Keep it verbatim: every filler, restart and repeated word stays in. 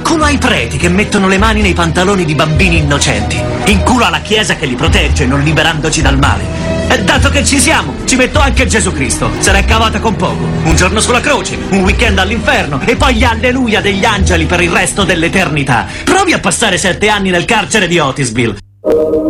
In culo ai preti che mettono le mani nei pantaloni di bambini innocenti. In culo alla Chiesa che li protegge non liberandoci dal male. E dato che ci siamo, ci metto anche Gesù Cristo. Se l'è cavata con poco. Un giorno sulla croce, un weekend all'inferno e poi gli alleluia degli angeli per il resto dell'eternità. Provi a passare sette anni nel carcere di Otisville.